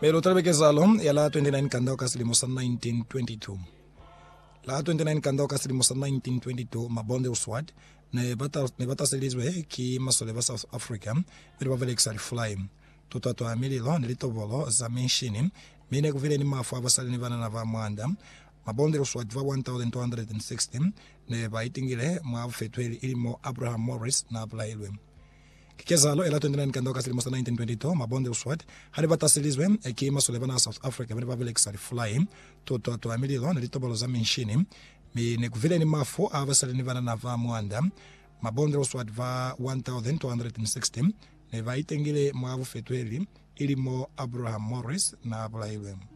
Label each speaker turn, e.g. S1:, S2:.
S1: Pero otra vez que salón, ya la 29 candao casilimosa 1922. La 29 candao casilimosa 1922, mabonde uswad, ne bata selizwe ki masoleva South Africa, pero va exal fly. Toto amili lo, nelito bolo, za menshini, mine kuvile ni mafu avasali ni vana na va mwanda, mabonde uswad va 1216, ne ba itingile mwa fetweli ilimo Abraham Morris na abla ilwe. Kikezalo ela 29 kandao kasilimosa 1922 mabonde uswad hari batasilizwe eki masoleva South Africa mene bavele exali fly toto amili lo nelito bolo za menshini mine kuvile ni mafu avasali ni vana na va mwanda mabonde uswad va 1216 ne va itingile mwa fetweli ilimo Abraham Morris na abla ilwe.